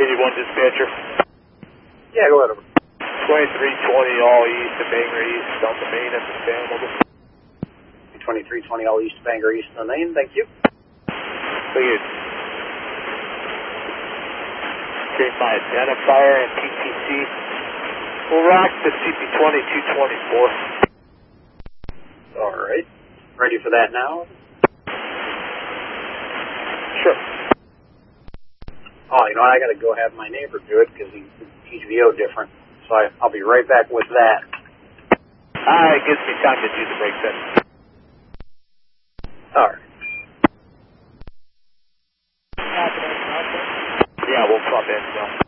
81 dispatcher. Yeah, go ahead. 2320 all east to Bangor East on the main at the span level. 2320 all east, Bangor East on the main, thank you. Thank you. Okay, my identifier and PTC. We'll rock the CP20 224. Alright. Ready for that now? Sure. Oh, you know what? I gotta go have my neighbor do it because he's VO different. So I'll be right back with that. It gives me time to do the brake test. Alright. Yeah, we'll pop in, so.